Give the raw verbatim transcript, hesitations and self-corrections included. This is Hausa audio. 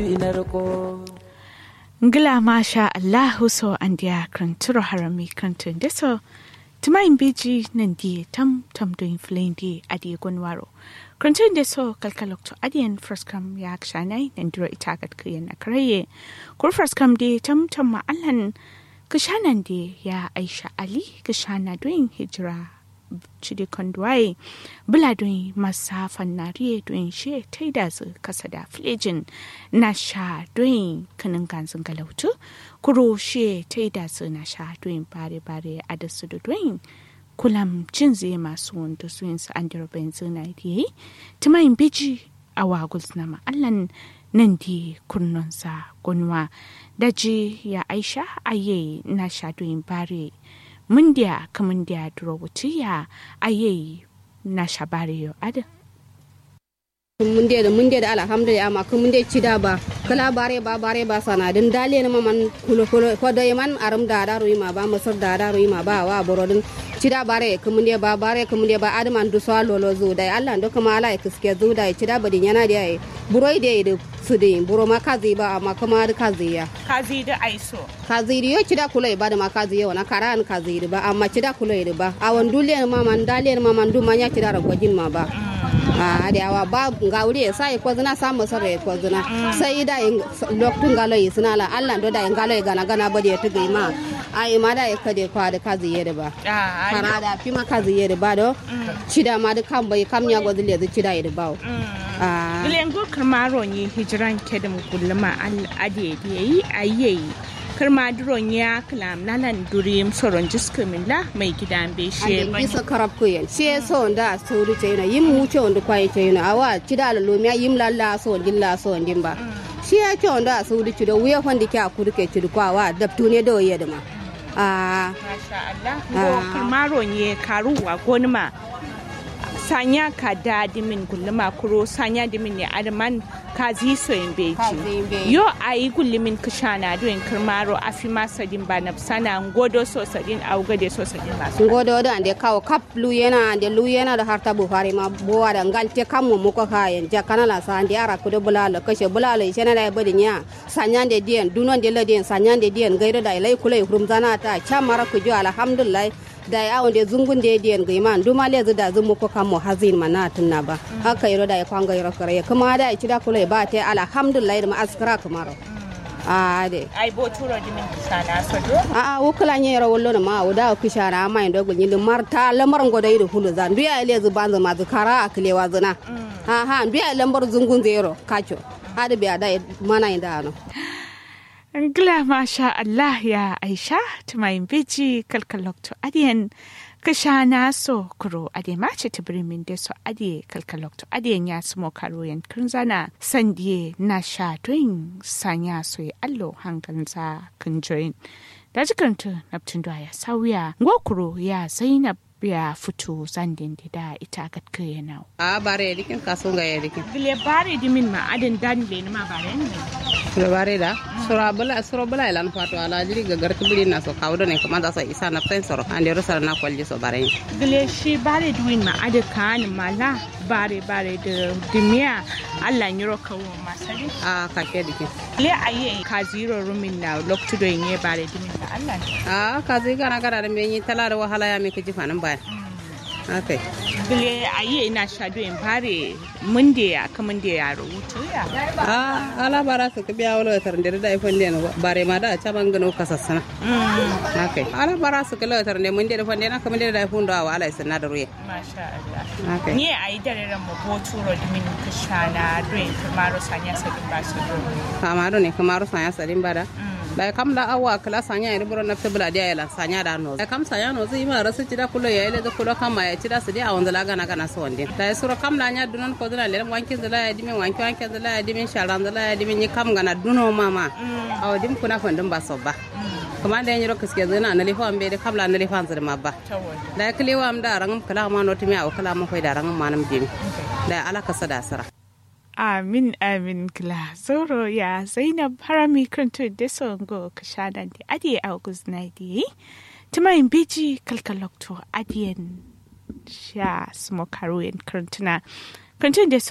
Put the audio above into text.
Ngila masha Allahu so andia kranturo harami krantun deso tumain biji nandi tam tam doing flendi adi gonwaro krantun deso kalkalok to adian first come yak shanai nandiro itagat kuyen akraye kur first come di tam tam ma allan kishanan di ya Aisha Ali kishana doing hijra chidi kondwai bula doing masafan nariye doing she taida zu kasada flejin na sha doing kanin ganzun galautu kuro she taida zu na sha doing bare bare adasu do doing kulam cinze masu wanda su yin su an dirobin zuna yi tumayin biji a wagul na ma'allan nan di kurnonsa gunwa daji ya Aisha aye na sha doing bare mundia kamundia drobutia aye na shabari yo ada mundia da mundia da alhamdulillah amma kumundia cida ba kala bare ba bare ba sana din dale na man kulo kulo ko da man aram da da ruima ba masar da da ruima ba wa borodin cida bare kumundia ba bare kumundia ba adman du so lolo zu da Allah ndo kuma ala kiske zu da cida ba din yana da buroi da su da buro ma kazi ba amma kuma da kazi ya kazi da aiso kazi yo cida kulai ba da ma kazi yo na karan kazi ba amma cida kulai ba awan dule ma man dale ma man du manya cida ragwajin ma ba a da yawa ba gauri sai ko zina samu sare ko zina sai da lokacin galai suna la Allah do da galai gana gana ba da tugai ma ai ma da ka de kwa da kazi yede ba kana da fi ma kazi yede ba do cida ma da kan bai kam ya godile da cida yede ba a lengo karmaro ni hijran kedum kullama al ade yi ayeyi karma duron ya kalam nalan durim soron jiskimin la mai gidan be she ban bisa karab ko yan she so da suru ce na yim wuce wanda kwai ce na awa cida la lomiya yim lalla so dilla so dimba she ya ce wanda suru ci da wuya fandi ka kurke ci kwa wa dabtu ne da waye da ma a masha Allah ko karmaro ne karuwa gonma sanya ka da dimin gulluma kuro sanya dimin ne adman kazi so in beji yo ayi gullumin kishana doin kirmaro afi masa din ba na sana ngodo so sadin augade so sadin ba ngodo da ande kawo kap lu yana ande lu yana da harta buhari ma bowa da ngalte kammo muko kayen ja kanala sa ande ara kudo bulala kashe bulala shena da badin ya sanya de dien dunon de la dien sanya de dien gairo da ilai kulai rumzana ta chamara ku jo alhamdulillah da ya wanda zungun da yadiyan ga iman duma le da zumu ko kamo hazin manatin na ba haka yaro da ya kwanga yaro kare kuma da ya cida kula ba ta alhamdulillah da askara kamar a de ai bo turo dimin sana sado a a wukula ne yaro wallo ma da ku shara mai da gunyin marta lamar ngoda yi hulu zan biya ile zuban zama zakara aklewa zana ha ha biya lambar zungun zero kacho hada biya da mana inda no Ngla masha Allah ya Aisha tumayin biji kalkalok to adiyan kashana so kuro adiyan mace tibrimin de so adiye kalkalok to adiyan ya sumo karoyan kunzana sandiye na sha doin sanya so yi allo hankanza kunjoyin da jikaranta naptun ya sauya ngokuro ya Zainab ya fito zandin da ita gatka yana a bare dikin kaso ga yadikin bile bare dimin ma adin dan le ma bare ne sura bare da sura bala sura bala ilan fato ala jiri ga garka bili na so kawo ne kuma da sa isa na fen soro ande rusar na kwalli so bare bile shi bare duwin ma ada kan mala bare bare da dimiya Allah nyiro kawo masari a ka ke dikin le aye ka zero rumin na lokto do yin bare dimin da Allah a ka zai gana gara da me yin tala da wahala ya me kiji fanin ba okay bile aye ina shado in bare munde ya kaman da ya rubuto ya a ala bara su ka biya wala tar da da ifan ne bare ma da ta bangano kasassana okay ala bara su ka latar ne munde da fande na kaman da da ifan da wala sanna da ruye masha Allah okay ni ai dare ran mu botu ro dimin kashana doin kamaro sanya sadin ba su do kamaro ne kamaro sanya sadin ba da da kam da awa kala sanya iri buro na tebla dia ela sanya da no da kam sanya no zai ma rasu tida kullo ya ile da kullo kam ya tida su dia awon zala gana gana so wande da sura kam da nya dunon ko dana le wanki zala ya dimin wanki wanki zala ya dimin sharan zala ya dimin ni kam gana duno mama aw dim kuna fandin ba so ba kuma da yin rokas ke zana na lefa ambe da kam la na lefa zar ma ba da klewa am da rangam kala ma no timi aw kala ma fai da rangam manam jimi da alaka sada sara Amin amin kila zoro ya Zainab harami kanto da songo kashadan di adiye August na di tumayin biji kalkalokto adiyen sha smo karuyen kantuna kantun da